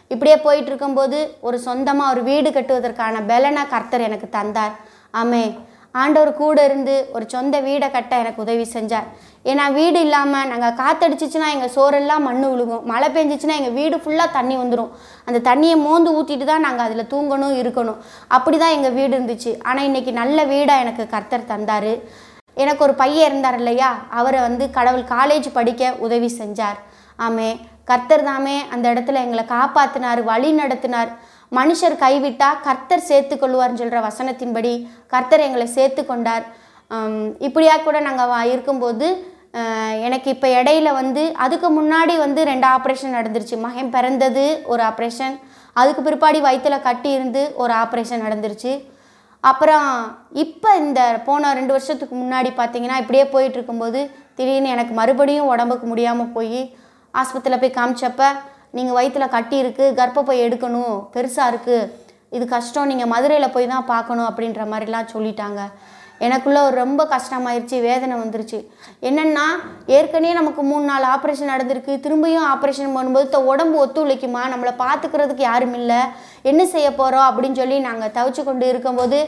இப்படியே போயிட்டு இருக்கும்போது ஒரு சொந்தமாக ஒரு வீடு கட்டுவதற்கான பலனை கர்த்தர் எனக்கு தந்தார். ஆமே, ஆண்டவர் கூட இருந்து ஒரு சொந்த வீடை கட்ட எனக்கு உதவி செஞ்சார். ஏன்னா வீடு இல்லாமல் நாங்கள் காற்றடிச்சிச்சுன்னா எங்கள் சோறெல்லாம் மண் விழுகும், மழை பெஞ்சிச்சுன்னா எங்கள் வீடு ஃபுல்லாக தண்ணி வந்துடும். அந்த தண்ணியை மோந்து ஊற்றிட்டு தான் நாங்கள் அதில் தூங்கணும் இருக்கணும். அப்படி தான் எங்கள் வீடு இருந்துச்சு. ஆனால் இன்றைக்கி நல்ல வீடாக எனக்கு கர்த்தர் தந்தார். எனக்கு ஒரு பையன் இருந்தார் இல்லையா, அவரை கடவுள் காலேஜ் படிக்க உதவி செஞ்சார். ஆமே, கர்த்தர் தாமே அந்த இடத்துல எங்களை காப்பாற்றினார், வழி நடத்தினார். மனுஷர் கைவிட்டா கர்த்தர் சேர்த்து கொள்வார்னு சொல்கிற வசனத்தின்படி கர்த்தர் எங்களை சேர்த்து கொண்டார். இப்படியா கூட நாங்கள் இருக்கும்போது எனக்கு இப்போ இடையில அதுக்கு முன்னாடி 2 ஆப்ரேஷன் நடந்துருச்சு. மகன் பிறந்தது ஒரு ஆப்ரேஷன், அதுக்கு பிற்பாடி வயிற்றில் கட்டி இருந்து ஒரு ஆப்ரேஷன் நடந்துருச்சு. அப்புறம் இப்போ இந்த போன 2 வருஷத்துக்கு முன்னாடி பார்த்திங்கன்னா இப்படியே போயிட்டுருக்கும்போது திடீர்னு எனக்கு மறுபடியும் உடம்புக்கு முடியாமல் போய் ஆஸ்பத்திரியில் போய் காமிச்சப்ப, நீங்கள் வயிற்றில் கட்டி இருக்குது, கர்ப்பப்பை எடுக்கணும், பெருசாக இருக்குது, இது கஷ்டம், நீங்கள் மதுரையில் போய் தான் பார்க்கணும் அப்படின்ற மாதிரிலாம் சொல்லிட்டாங்க. எனக்குள்ளே ஒரு ரொம்ப கஷ்டமாயிருச்சு, வேதனை வந்துருச்சு. என்னென்னா ஏற்கனவே நமக்கு 3-4 ஆப்ரேஷன் நடந்திருக்கு, திரும்பியும் ஆப்ரேஷன் பண்ணும்போது உடம்பு ஒத்துழைக்குமா, நம்மளை பார்த்துக்கிறதுக்கு யாரும் இல்லை, என்ன செய்ய போகிறோம் அப்படின்னு சொல்லி நாங்கள் தவிச்சு கொண்டு இருக்கும்போது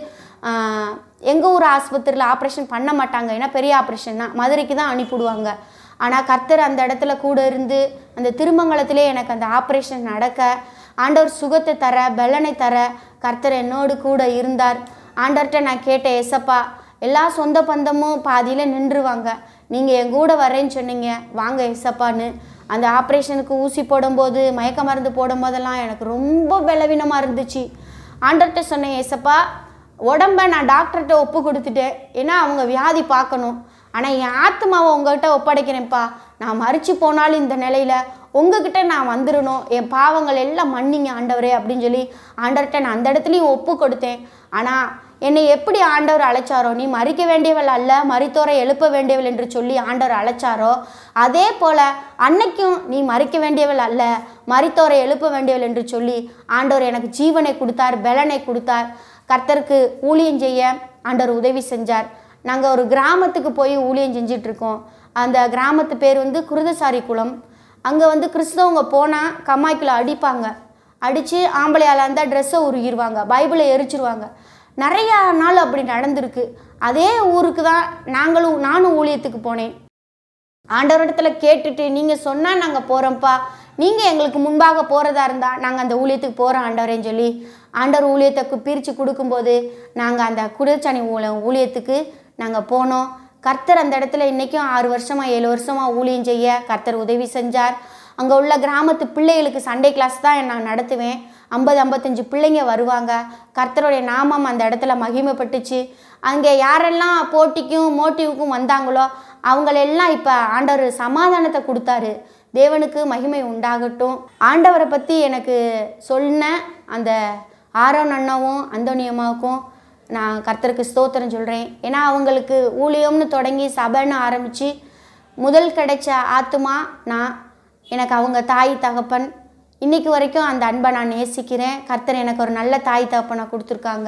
எங்கள் ஊர் ஆஸ்பத்திரியில் ஆப்ரேஷன் பண்ண மாட்டாங்க. ஏன்னா பெரிய ஆப்ரேஷன் தான், மதுரைக்கு தான் அனுப்பிவிடுவாங்க. ஆனால் கர்த்தர் அந்த இடத்துல கூட இருந்து அந்த திருமங்கலத்திலே எனக்கு அந்த ஆப்ரேஷன் நடக்க ஆண்டவர் சுகத்தை தர, பலனை தர கர்த்தர் என்னோடு கூட இருந்தார். ஆண்டவர்கிட்ட நான் கேட்டேன், ஏசப்பா எல்லா சொந்த பந்தமும் பாதியில் நின்றுவாங்க, நீங்கள் என் கூட வரேன்னு சொன்னீங்க, வாங்க ஏசப்பான்னு. அந்த ஆப்ரேஷனுக்கு ஊசி போடும்போது, மயக்க மருந்து போடும்போதெல்லாம் எனக்கு ரொம்ப பலவீனமாக இருந்துச்சு. ஆண்டவர்கிட்ட சொன்னேன், ஏசப்பா உடம்பை நான் டாக்டர்கிட்ட ஒப்பு கொடுத்துட்டேன், ஏன்னா அவங்க வியாதி பார்க்கணும், ஆனால் என் ஆத்மாவை உங்கள்கிட்ட ஒப்படைக்கிறேன்ப்பா. நான் மறித்து போனாலும் இந்த நிலையில் உங்ககிட்ட நான் வந்துடணும், என் பாவங்கள் எல்லாம் மன்னிங்க ஆண்டவரே அப்படின்னு சொல்லி ஆண்டவர்கிட்ட நான் அந்த இடத்துலையும் ஒப்பு கொடுத்தேன். ஆனால் என்னை எப்படி ஆண்டவர் அழைச்சாரோ, நீ மறிக்க வேண்டியவள் அல்ல, மரித்தோரை எழுப்ப வேண்டியவள் என்று சொல்லி ஆண்டவர் அழைச்சாரோ, அதே போல் அன்னைக்கும் நீ மறிக்க வேண்டியவள் அல்ல, மரித்தோரை எழுப்ப வேண்டியவள் என்று சொல்லி ஆண்டவர் எனக்கு ஜீவனை கொடுத்தார், பலனை கொடுத்தார். கர்த்தருக்கு ஊழியம் செய்ய ஆண்டவர் உதவி செஞ்சார். நாங்கள் ஒரு கிராமத்துக்கு போய் ஊழியம் செஞ்சிட்ருக்கோம். அந்த கிராமத்து பேர் குருதசாரி குளம். அங்கே கிறிஸ்தவங்க போனால் கம்மாய்க்குள்ள அடிப்பாங்க, அடித்து ஆம்பளையால் இருந்தால் ட்ரெஸ்ஸை உருகிடுவாங்க, பைபிளை எரிச்சிருவாங்க. நிறையா நாள் அப்படி நடந்திருக்கு. அதே ஊருக்கு தான் நானும் ஊழியத்துக்கு போனேன். ஆண்டவரிடத்தில் கேட்டுட்டு, நீங்கள் சொன்னால் நாங்கள் போகிறோம்ப்பா, நீங்கள் எங்களுக்கு முன்பாக போகிறதா இருந்தால் நாங்கள் அந்த ஊழியத்துக்கு போகிறோம் ஆண்டவரேன்னு சொல்லி ஆண்டவர் ஊழியத்தை பிரித்து கொடுக்கும்போது நாங்கள் அந்த குருதசாணி ஊழியத்துக்கு நாங்கள் போனோம். கர்த்தர் அந்த இடத்துல இன்றைக்கும் 6 வருஷமாக 7 வருஷமாக ஊழியம் செய்ய கர்த்தர் உதவி செஞ்சார். அங்கே உள்ள கிராமத்து பிள்ளைகளுக்கு சண்டே கிளாஸ் தான் நான் நடத்துவேன். 50-55 பிள்ளைங்க வருவாங்க. கர்த்தருடைய நாமம் அந்த இடத்துல மகிமைப்பட்டுச்சு. அங்கே யாரெல்லாம் போட்டிக்கும் மோட்டிவுக்கும் வந்தாங்களோ அவங்களெல்லாம் இப்போ ஆண்டவர் சமாதானத்தை கொடுத்தாரு. தேவனுக்கு மகிமை உண்டாகட்டும். ஆண்டவரை பற்றி எனக்கு சொன்ன அந்த ஆரோன் அண்ணாவும் அந்தோனி அம்மாவுக்கும் நான் கர்த்தருக்கு ஸ்தோத்திரம் சொல்கிறேன். ஏன்னா அவங்களுக்கு ஊழியம்னு தொடங்கி சபைன்னு ஆரம்பித்து முதல் கிடைச்ச ஆத்துமா நான். எனக்கு அவங்க தாய் தகப்பன். இன்றைக்கு வரைக்கும் அந்த அன்பை நான் நேசிக்கிறேன். கர்த்தர் எனக்கு ஒரு நல்ல தாய் தகப்பனை கொடுத்துருக்காங்க.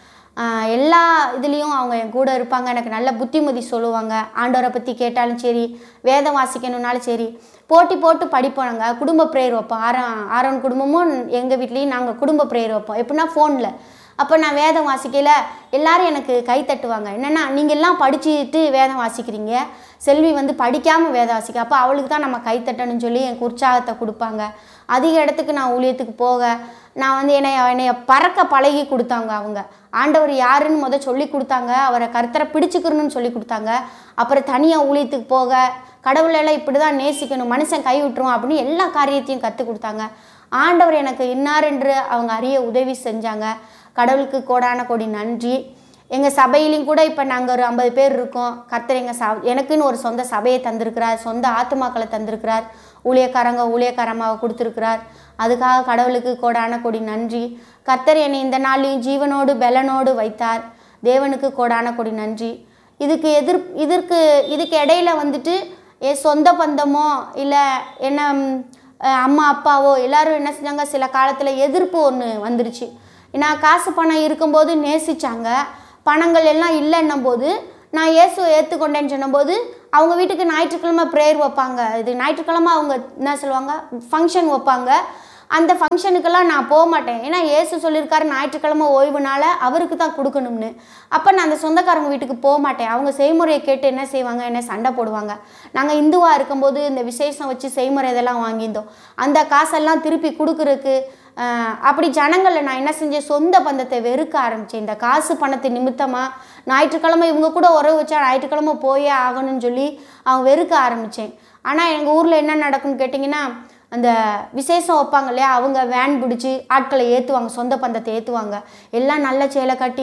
எல்லா இதுலேயும் அவங்க என் கூட இருப்பாங்க. எனக்கு நல்ல புத்திமதி சொல்லுவாங்க. ஆண்டவரை பற்றி கேட்டாலும் சரி, வேதம் வாசிக்கணுன்னாலும் சரி, போட்டி போட்டு படிப்போம். நாங்கள் குடும்ப ப்ரேயர் வைப்போம். ஆரோன் குடும்பமும் எங்கள் வீட்லேயும் நாங்கள் குடும்ப ப்ரேயர் வைப்போம். எப்படின்னா ஃபோனில். அப்போ நான் வேதம் வாசிக்கல எல்லோரும் எனக்கு கை தட்டுவாங்க. என்னென்னா, நீங்கள் எல்லாம் படிச்சுட்டு வேதம் வாசிக்கிறீங்க, செல்வி படிக்காமல் வேதம் வாசிக்க, அப்போ அவளுக்கு தான் நம்ம கை தட்டணும்னு சொல்லி எனக்கு உற்சாகத்தை கொடுப்பாங்க. அதிக இடத்துக்கு நான் ஊழியத்துக்கு போக நான் என்னைய பறக்க பழகி கொடுத்தாங்க. அவங்க ஆண்டவர் யாருன்னு சொல்லி கொடுத்தாங்க. அவரை கர்த்தரை பிடிச்சிக்கிறணும்னு சொல்லி கொடுத்தாங்க. அப்புறம் தனியாக ஊழியத்துக்கு போக கடவுளெல்லாம் இப்படி தான் நேசிக்கணும், மனுஷன் கை விட்டுருவோம் அப்படின்னு எல்லா காரியத்தையும் கற்றுக் கொடுத்தாங்க. ஆண்டவர் எனக்கு இன்னார் என்று அவங்க அறிய உதவி செஞ்சாங்க. கடவுளுக்கு கோடான கோடி நன்றி. எங்கள் சபையிலையும் கூட இப்போ நாங்கள் ஒரு 50 பேர் இருக்கோம். கர்த்தர் எனக்குன்னு ஒரு சொந்த சபையை தந்திருக்கிறார், சொந்த ஆத்துமாக்களை தந்திருக்கிறார், ஊழியக்காரமாவை கொடுத்துருக்கிறார். அதுக்காக கடவுளுக்கு கோடான கோடி நன்றி. கர்த்தர் என்னை இந்த நாளையும் ஜீவனோடு பலனோடு வைத்தார். தேவனுக்கு கோடான கோடி நன்றி. இதுக்கு இடையில என் சொந்த பந்தமோ இல்லை என்ன அம்மா அப்பாவோ எல்லாரும் என்ன செஞ்சாங்க, சில காலத்தில் எதிர்ப்பு ஒன்று வந்துருச்சு. நான் காசு பணம் இருக்கும்போது நேசித்தாங்க, பணங்கள் எல்லாம் இல்லைன்னும் போது நான் இயேசுவை ஏற்றுக்கொண்டேன்னு சொன்னபோது அவங்க வீட்டுக்கு ஞாயிற்றுக்கிழமை ப்ரேயர் வைப்பாங்க. இது ஞாயிற்றுக்கிழமை அவங்க என்ன சொல்லுவாங்க, ஃபங்க்ஷன் வைப்பாங்க. அந்த ஃபங்க்ஷனுக்கெல்லாம் நான் போக மாட்டேன். ஏன்னா இயேசு சொல்லியிருக்காரு ஞாயிற்றுக்கிழமை ஓய்வுனால அவருக்கு தான் கொடுக்கணும்னு. அப்போ நான் அந்த சொந்தக்காரங்க வீட்டுக்கு போக மாட்டேன். அவங்க செய்முறையை கேட்டு என்ன செய்வாங்க, என்ன சண்டை போடுவாங்க. நாங்கள் இந்துவாக இருக்கும்போது இந்த விசேஷம் வச்சு செய்முறை இதெல்லாம் வாங்கியிருந்தோம். அந்த காசெல்லாம் திருப்பி கொடுக்குறதுக்கு அப்படி ஜனங்களில் நான் என்ன செஞ்சேன், சொந்த பந்தத்தை வெறுக்க ஆரம்பித்தேன். இந்த காசு பணத்தை நிமித்தமாக ஞாயிற்றுக்கிழமை இவங்க கூட உறவு வச்சா ஞாயிற்றுக்கிழமை போயே ஆகணும்னு சொல்லி அவங்க வெறுக்க ஆரம்பித்தேன். ஆனால் எங்கள் ஊரில் என்ன நடக்கும்னு கேட்டிங்கன்னா, அந்த விசேஷம் வைப்பாங்க இல்லையா, அவங்க வேன் பிடிச்சி ஆட்களை ஏற்றுவாங்க, சொந்த பந்தத்தை ஏற்றுவாங்க. எல்லாம் நல்ல சேலை கட்டி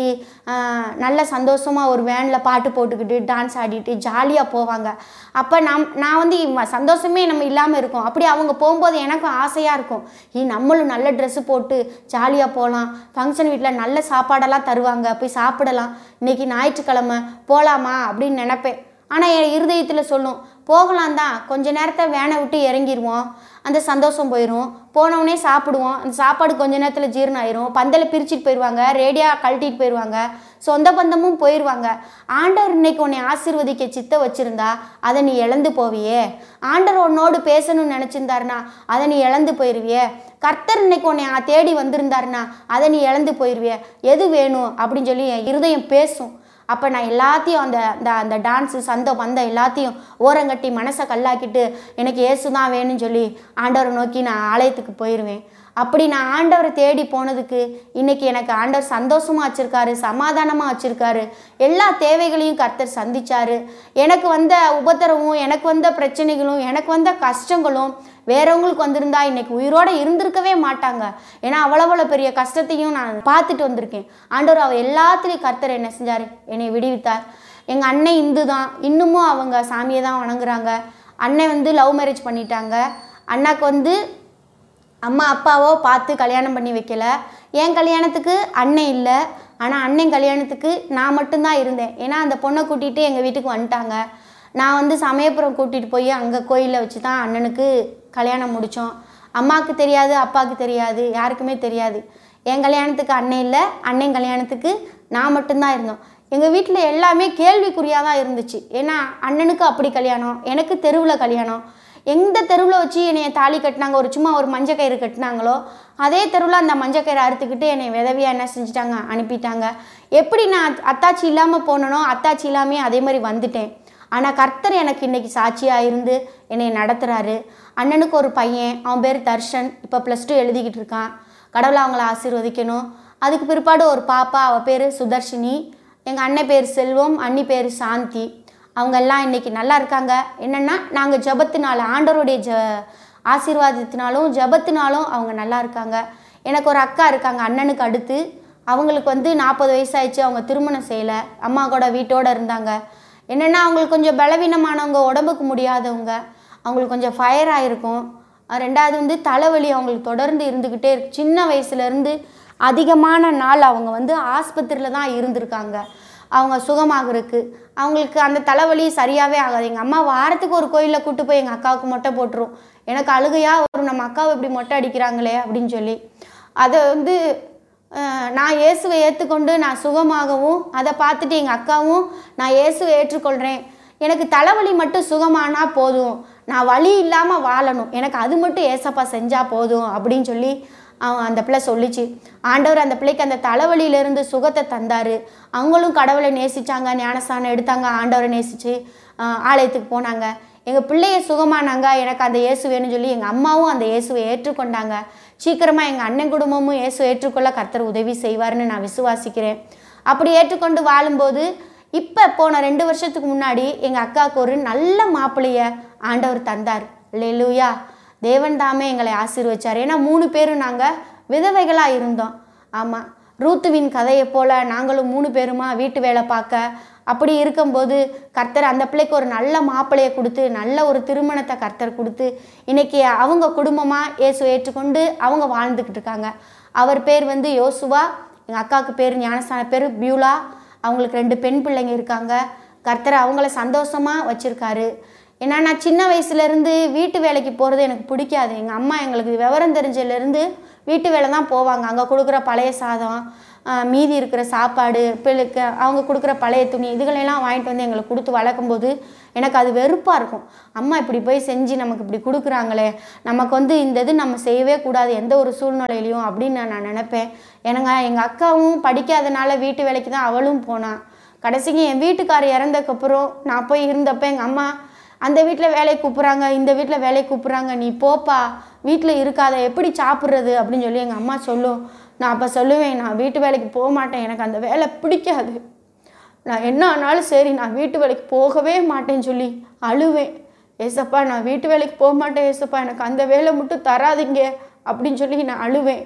நல்ல சந்தோஷமாக ஒரு வேனில் பாட்டு போட்டுக்கிட்டு டான்ஸ் ஆடிட்டு ஜாலியாக போவாங்க. அப்போ நான் வந்து சந்தோஷமே நம்ம இல்லாமல் இருக்கும். அப்படி அவங்க போகும்போது எனக்கும் ஆசையாக இருக்கும், நம்மளும் நல்ல ட்ரெஸ்ஸு போட்டு ஜாலியாக போகலாம், ஃபங்க்ஷன் வீட்டில் நல்ல சாப்பாடெல்லாம் தருவாங்க, போய் சாப்பிடலாம், இன்றைக்கி ஞாயிற்றுக்கிழமை போகலாமா அப்படின்னு நினப்பேன். ஆனால் என் இருதயத்தில் சொல்லும், போகலாம் தான், கொஞ்ச நேரத்தை வேனை விட்டு இறங்கிடுவோம், அந்த சந்தோஷம் போயிடும், போனவுடனே சாப்பிடுவோம், அந்த சாப்பாடு கொஞ்ச நேரத்தில் ஜீரணம் ஆயிரும், பந்தலை பிரிச்சுட்டு போயிடுவாங்க, ரேடியா கழட்டிட்டு போயிடுவாங்க, சொந்த பந்தமும் போயிடுவாங்க. ஆண்டவர் இன்னைக்கு உன்னை ஆசீர்வதிக்க சித்த வச்சுருந்தா அதை நீ இழந்து போவியே. ஆண்டவர் உன்னோடு பேசணும்னு நினச்சிருந்தாருனா அதை நீ இழந்து போயிடுவியே. கர்த்தர் இன்னைக்கு உன்னை தேடி வந்திருந்தாருனா அதை நீ இழந்து போயிடுவியே. எது வேணும் அப்படின்னு சொல்லி என் இருதயம் பேசும். அப்போ நான் எல்லாத்தையும் அந்த டான்ஸு சந்தம் பந்தம் எல்லாத்தையும் ஓரங்கட்டி மனசை கல்லாக்கிட்டு எனக்கு இயேசு தான் வேணும்னு சொல்லி ஆண்டவரை நோக்கி நான் ஆலயத்துக்கு போயிடுவேன். அப்படி நான் ஆண்டவரை தேடி போனதுக்கு இன்றைக்கி எனக்கு ஆண்டவர் சந்தோஷமாக வச்சுருக்காரு, சமாதானமாக வச்சுருக்காரு. எல்லா தேவைகளையும் கர்த்தர் சந்தித்தார். எனக்கு வந்த உபத்திரவும், எனக்கு வந்த பிரச்சனைகளும், எனக்கு வந்த கஷ்டங்களும் வேறவங்களுக்கு வந்திருந்தா இன்றைக்கி உயிரோடு இருந்திருக்கவே மாட்டாங்க. ஏன்னா அவ்வளோ பெரிய கஷ்டத்தையும் நான் பார்த்துட்டு வந்திருக்கேன். ஆண்டவர் அவர் எல்லாத்துலேயும் கர்த்தர் என்ன செஞ்சார், என்னை விடுவித்தார். எங்கள் அண்ணன் இந்து தான், இன்னமும் அவங்க சாமியை தான் வணங்குறாங்க. அண்ணன் வந்து லவ் மேரேஜ் பண்ணிட்டாங்க. அண்ணாக்கு வந்து அம்மா அப்பாவோ பார்த்து கல்யாணம் பண்ணி வைக்கல. என் கல்யாணத்துக்கு அண்ணன் இல்லை, ஆனால் அண்ணன் கல்யாணத்துக்கு நான் மட்டும்தான் இருந்தேன். ஏன்னா அந்த பொண்ணை கூட்டிகிட்டு எங்கள் வீட்டுக்கு வந்துட்டாங்க. நான் வந்து சமயபுரம் கூட்டிகிட்டு போய் அங்கே கோயிலில் வச்சு தான் அண்ணனுக்கு கல்யாணம் முடித்தோம். அம்மாவுக்கு தெரியாது, அப்பாவுக்கு தெரியாது, யாருக்குமே தெரியாது. என் கல்யாணத்துக்கு அண்ணன் இல்லை, அண்ணன் கல்யாணத்துக்கு நான் மட்டும்தான் இருந்தோம். எங்கள் வீட்டில் எல்லாமே கேள்விக்குறியாக தான் இருந்துச்சு. ஏன்னா அண்ணனுக்கு அப்படி கல்யாணம், எனக்கு தெருவில் கல்யாணம். எந்த தெருவில் வச்சு என்னை தாலி கட்டினாங்க, சும்மா ஒரு மஞ்சள் கயிறு கட்டினாங்களோ அதே தெருவில் அந்த மஞ்சள் கயிறு அறுத்துக்கிட்டு என்னை விதவியாக என்ன செஞ்சுட்டாங்க, அனுப்பிட்டாங்க. எப்படி நான் அத்தாச்சி இல்லாமல் போனனோ அத்தாச்சி இல்லாமல் அதே மாதிரி வந்துட்டேன். ஆனால் கர்த்தர் எனக்கு இன்றைக்கி சாட்சியாக இருந்து என்னை நடத்துகிறாரு. அண்ணனுக்கு ஒரு பையன், அவன் பேர் தர்ஷன், இப்போ +2 எழுதிக்கிட்டு இருக்கான். கடவுளை அவங்கள ஆசீர்வதிக்கணும். அதுக்கு பிற்பாடு ஒரு பாப்பா, அவள் பேர் சுதர்ஷினி. எங்கள் அண்ணன் பேர் செல்வம், அண்ணி பேர் சாந்தி. அவங்க எல்லாம் இன்றைக்கி நல்லா இருக்காங்க. என்னென்னா நாங்கள் ஜபத்தினால, ஆண்டவருடைய ஆசீர்வாதத்தினாலும் ஜபத்தினாலும் அவங்க நல்லா இருக்காங்க. எனக்கு ஒரு அக்கா இருக்காங்க அண்ணனுக்கு அடுத்து. அவங்களுக்கு வந்து 40 வயசாகிடுச்சு, அவங்க திருமணம் செய்யலை, அம்மா கூட வீட்டோடு இருந்தாங்க. என்னென்னா அவங்களுக்கு கொஞ்சம் பலவீனமானவங்க, உடம்புக்கு முடியாதவங்க, அவங்களுக்கு கொஞ்சம் ஃபயர் ஆகிருக்கும். ரெண்டாவது வந்து தலைவலி அவங்களுக்கு தொடர்ந்து இருந்துக்கிட்டே இருக்கு. சின்ன வயசுலேருந்து அதிகமான நாள் அவங்க வந்து ஆஸ்பத்திரியில் தான் இருந்திருக்காங்க. அவங்க சுகமாகறதுக்கு அவங்களுக்கு அந்த தலைவலி சரியாகவே ஆகாது. எங்கள் அம்மா வாரத்துக்கு ஒரு கோயிலில் கூப்பிட்டு போய் எங்கள் அக்காவுக்கு மொட்டை போட்டுரும். எனக்கு அழுகையாக வரும், நம்ம அக்காவை இப்படி மொட்டை அடிக்கிறாங்களே அப்படின்னு சொல்லி. அதை வந்து நான் இயேசுவை ஏற்றுக்கொண்டு நான் சுகமாகவும், அதை பார்த்துட்டு எங்கள் அக்காவும் நான் இயேசுவை ஏற்றுக்கொள்கிறேன், எனக்கு தலைவலி மட்டும் சுகமானால் போதும், நான் வலி இல்லாமல் வாழணும், எனக்கு அது மட்டும் ஏசப்பா செஞ்சால் போதும் அப்படின்னு சொல்லி அந்த பிள்ளை சொல்லிச்சு. ஆண்டவர் அந்த பிள்ளைக்கு அந்த தலைவலியிலேருந்து சுகத்தை தந்தார். அவங்களும் கடவுளை நேசித்தாங்க, ஞானஸ்தானம் எடுத்தாங்க, ஆண்டவரை நேசித்து ஆலயத்துக்கு போனாங்க. எங்கள் பிள்ளைய சுகமானாங்க. எனக்கு அந்த இயேசு வேணும்னு சொல்லி எங்கள் அம்மாவும் அந்த இயேசுவை ஏற்றுக்கொண்டாங்க. சீக்கிரமாக எங்கள் அண்ணன் குடும்பமும் இயேசு ஏற்றுக்கொள்ள கர்த்தர் உதவி செய்வார்னு நான் விசுவாசிக்கிறேன். அப்படி ஏற்றுக்கொண்டு வாழும்போது இப்போ போன 2 வருஷத்துக்கு முன்னாடி எங்கள் அக்காவுக்கு ஒரு நல்ல மாப்பிள்ளையை ஆண்டவர் தந்தார். அல்லேலூயா. தேவன் தாமே எங்களை ஆசீர்வதிச்சார். ஏன்னா 3 பேரும் நாங்கள் விதவைகளாக இருந்தோம். ஆமாம், ரூத்துவின் கதையை போல் நாங்களும் 3 பேருமா வீட்டு வேலை பார்க்க அப்படி இருக்கும்போது கர்த்தர் அந்த பிள்ளைக்கு ஒரு நல்ல மாப்பிள்ளையை கொடுத்து நல்ல ஒரு திருமணத்தை கர்த்தர் கொடுத்து இன்றைக்கி அவங்க குடும்பமாக இயேசு ஏற்றுக்கொண்டு அவங்க வாழ்ந்துக்கிட்டு இருக்காங்க. அவர் பேர் வந்து யோசுவா, எங்கள் அக்காவுக்கு பேர் ஞானஸ்தான பேர் பியூலா. அவங்களுக்கு 2 பெண் பிள்ளைங்க இருக்காங்க. கர்த்தர் அவங்கள சந்தோஷமாக வச்சுருக்காரு. ஏன்னா நான் சின்ன வயசுலேருந்து வீட்டு வேலைக்கு போகிறது எனக்கு பிடிக்காது. எங்கள் அம்மா எங்களுக்கு விவரம் தெரிஞ்சதுலேருந்து வீட்டு வேலை தான் போவாங்க. அங்கே கொடுக்குற பழைய சாதம், மீதி இருக்கிற சாப்பாடு, பிள்ளைக்கு அவங்க கொடுக்குற பழைய துணி இதுகளெல்லாம் வாங்கிட்டு வந்து எங்களுக்கு கொடுத்து வளர்க்கும்போது எனக்கு அது வெறுப்பாக இருக்கும். அம்மா இப்படி போய் செஞ்சு நமக்கு இப்படி கொடுக்குறாங்களே, நமக்கு வந்து இந்த இது நம்ம செய்யவே கூடாது எந்த ஒரு சூழ்நிலையிலையும் அப்படின்னு நான் நினப்பேன். எங்கள் அக்காவும் படிக்காதனால வீட்டு வேலைக்கு தான் அவளும் போனான். கடைசிக்கு என் வீட்டுக்காரர் இறந்ததுக்கப்புறம் நான் போய் இருந்தப்போ எங்கள் அம்மா அந்த வீட்டில் வேலைக்கு கூப்பிட்றாங்க, இந்த வீட்டில் வேலைக்கு கூப்பிட்றாங்க, நீ போப்பா வீட்டில் இருக்காத, எப்படி சாப்பிட்றது அப்படின்னு சொல்லி எங்கள் அம்மா சொல்லும். நான் அப்போ சொல்லுவேன், நான் வீட்டு வேலைக்கு போக மாட்டேன், எனக்கு அந்த வேலை பிடிக்காது, நான் என்ன ஆனாலும் சரி நான் வீட்டு வேலைக்கு போகவே மாட்டேன்னு சொல்லி அழுவேன். ஏசப்பா நான் வீட்டு வேலைக்கு போக மாட்டேன் ஏசப்பா, எனக்கு அந்த வேலை மட்டும் தராதிங்க அப்படின்னு சொல்லி நான் அழுவேன்.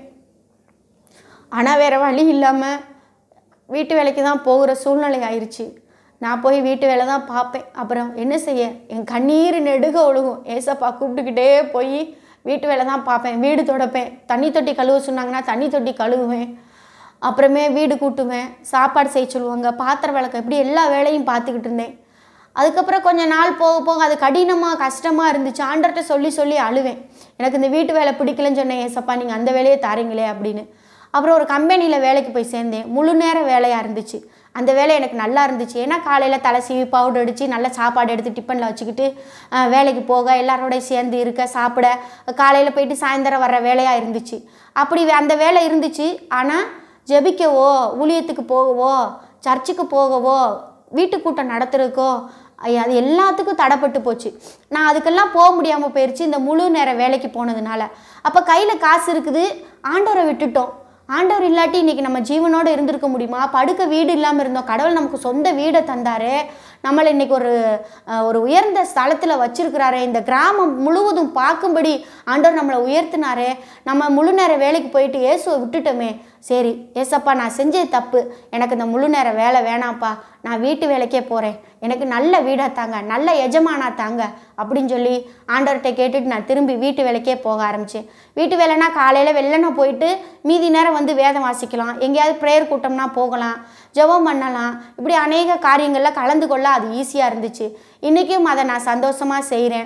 ஆனால் வேறு வழி இல்லாமல் வீட்டு வேலைக்கு தான் போகிற சூழ்நிலை ஆயிடுச்சு. நான் போய் வீட்டு வேலை தான் பார்ப்பேன். அப்புறம் என்ன செய்ய, என் கண்ணீர் நெடுக ஒழுகும். ஏசப்பா கூப்பிட்டுக்கிட்டே போய் வீட்டு வேலை தான் பார்ப்பேன். வீடு துடைப்பேன், தண்ணி தொட்டி கழுவ சொன்னாங்கன்னா தண்ணி தொட்டி கழுவுவேன், அப்புறமே வீடு கூட்டுவேன், சாப்பாடு செய்ய சொல்லுவாங்க, பாத்திரம் விளக்க, இப்படி எல்லா வேலையும் பார்த்துக்கிட்டு இருந்தேன். அதுக்கப்புறம் கொஞ்சம் நாள் போக போக அது கடினமாக கஷ்டமாக இருந்துச்சு. ஆண்டர்கிட்ட சொல்லி சொல்லி அழுவேன், எனக்கு இந்த வீட்டு வேலை பிடிக்கலன்னு சொன்னேன், ஏசப்பா நீங்கள் அந்த வேலையை தாரீங்களே அப்படின்னு. அப்புறம் ஒரு கம்பெனியில் வேலைக்கு போய் சேர்ந்தேன். முழு நேர வேலையாக இருந்துச்சு. அந்த வேலை எனக்கு நல்லா இருந்துச்சு. ஏன்னா காலையில் தலை சீவி பவுடர் அடித்து நல்ல சாப்பாடு எடுத்து டிஃபனில் வச்சுக்கிட்டு வேலைக்கு போக, எல்லாரோடய சேர்ந்து இருக்க, சாப்பிட, காலையில் போயிட்டு சாயந்தரம் வர்ற வேலையாக இருந்துச்சு. அப்படி அந்த வேலை இருந்துச்சு. ஆனால் ஜெபிக்கவோ, ஊழியத்துக்கு போகவோ, சர்ச்சுக்கு போகவோ, வீட்டு கூட்டம் நடத்துறதுக்கோ அது எல்லாத்துக்கும் தடைப்பட்டு போச்சு. நான் அதுக்கெல்லாம் போக முடியாமல் போயிடுச்சு இந்த முழு நேர வேலைக்கு போனதுனால. அப்போ கையில் காசு இருக்குது, ஆண்டவரை விட்டுட்டோம். ஆண்டவர் இல்லாட்டி இன்றைக்கி நம்ம ஜீவனோடு இருந்திருக்க முடியுமா? படுக்க வீடு இல்லாமல் இருந்தோம், கடவுள் நமக்கு சொந்த வீடை தந்தாரு, நம்மளை இன்றைக்கி ஒரு உயர்ந்த ஸ்தலத்தில் வச்சுருக்கிறாரு, இந்த கிராமம் முழுவதும் பார்க்கும்படி ஆண்டவர் நம்மளை உயர்த்தினாரே, நம்ம முழு நேர வேலைக்கு போயிட்டு இயேசுவை விட்டுட்டோமே, சரி ஏசப்பா நான் செஞ்சது தப்பு, எனக்கு இந்த முழு நேர வேலை வேணாம்ப்பா, நான் வீட்டு வேலைக்கே போகிறேன், எனக்கு நல்ல வீடாக தாங்க, நல்ல எஜமானா தாங்க அப்படின்னு சொல்லி ஆண்டவர்கிட்ட கேட்டுட்டு நான் திரும்பி வீட்டு வேலைக்கே போக ஆரம்பித்தேன். வீட்டு வேலைனா காலையில் வெள்ளனை போயிட்டு மீதி நேரம் வந்து வேதம் வாசிக்கலாம், எங்கேயாவது ப்ரேயர் கூட்டம்னா போகலாம், ஜெபம் பண்ணலாம், இப்படி அநேக காரியங்களில் கலந்து கொள்ள அது ஈஸியாக இருந்துச்சு. இன்றைக்கும் அதை நான் சந்தோஷமாக செய்கிறேன்.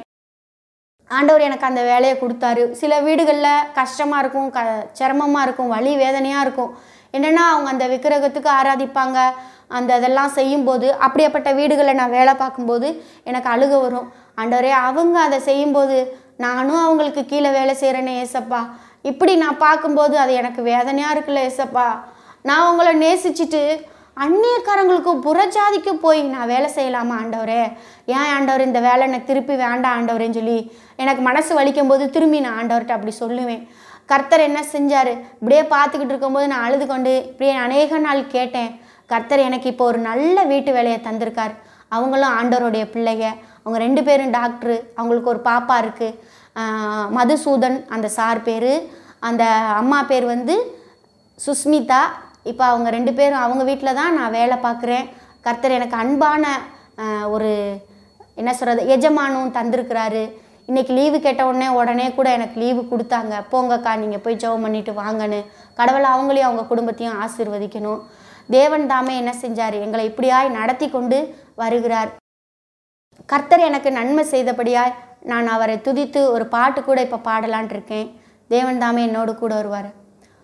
ஆண்டவர் எனக்கு அந்த வேலையை கொடுத்தாரு. சில வீடுகளில் கஷ்டமாக இருக்கும், சிரமமாக இருக்கும், வலி வேதனையாக இருக்கும். என்னென்னா அவங்க அந்த விக்கிரகத்துக்கு ஆராதிப்பாங்க, அந்த இதெல்லாம் செய்யும்போது, அப்படிப்பட்ட வீடுகளில் நான் வேலை பார்க்கும்போது எனக்கு அழுக வரும். ஆண்டவரே அவங்க அதை செய்யும்போது நானும் அவங்களுக்கு கீழே வேலை செய்கிறேனே ஏசப்பா, இப்படி நான் பார்க்கும்போது அது எனக்கு வேதனையாக இருக்குல்ல ஏசப்பா, நான் உங்களை நேசிச்சுட்டு அந்நியக்காரங்களுக்கு புறஜாதிக்கு போய் நான் வேலை செய்யலாமா ஆண்டவரே, ஏன் ஆண்டவர் இந்த வேலை எனக்கு திருப்பி வேண்டாம் ஆண்டவரேன்னு சொல்லி எனக்கு மனசு வலிக்கும் போது திரும்பி நான் ஆண்டவர்கிட்ட அப்படி சொல்லுவேன். கர்த்தர் என்ன செஞ்சார், இப்படியே பார்த்துக்கிட்டு இருக்கும்போது நான் அழுது கொண்டு இப்படியே அநேக நாள் கேட்டேன். கர்த்தர் எனக்கு இப்போ ஒரு நல்ல வீட்டு வேலையை தந்திருக்கார். அவங்களும் ஆண்டவருடைய பிள்ளைங்க, அவங்க 2 பேரும் டாக்டரு, அவங்களுக்கு ஒரு பாப்பா இருக்குது, மதுசூதன் அந்த சார் பேர், அந்த அம்மா பேர் வந்து சுஸ்மிதா. இப்போ அவங்க 2 பேரும் அவங்க வீட்டில் தான் நான் வேலை பார்க்குறேன். கர்த்தர் எனக்கு அன்பான ஒரு என்ன சொல்கிறது எஜமானும் தந்திருக்கிறாரு. இன்றைக்கி லீவு கேட்ட உடனே கூட எனக்கு லீவு கொடுத்தாங்க. போங்கக்கா நீங்கள் போய் ஜெபம் பண்ணிட்டு வாங்கன்னு. கடவுளை அவங்களையும் அவங்க குடும்பத்தையும் ஆசீர்வதிக்கணும். தேவன் தாமே என்ன செஞ்சார், எங்களை இப்படியாய் நடத்தி கொண்டு வருகிறார். கர்த்தர் எனக்கு நன்மை செய்தபடியாய் நான் அவரை துதித்து ஒரு பாட்டு கூட இப்போ பாடலான் இருக்கேன். தேவன் தாமே என்னோடு கூட வருவார்.